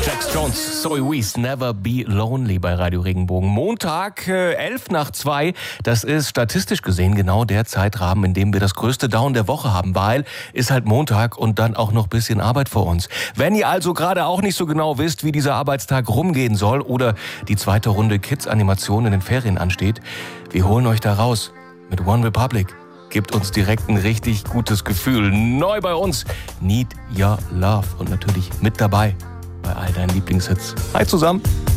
Jax Jones, Zoe Wees, Never Be Lonely bei Radio Regenbogen. Montag, 1:11 das ist statistisch gesehen genau der Zeitrahmen, in dem wir das größte Down der Woche haben, weil ist halt Montag und dann auch noch ein bisschen Arbeit vor uns. Wenn ihr also gerade auch nicht so genau wisst, wie dieser Arbeitstag rumgehen soll oder die zweite Runde Kids-Animation in den Ferien ansteht, wir holen euch da raus mit One Republic. Gibt uns direkt ein richtig gutes Gefühl. Neu bei uns, Need Your Love und natürlich mit dabei bei all deinen Lieblingshits. Hi zusammen.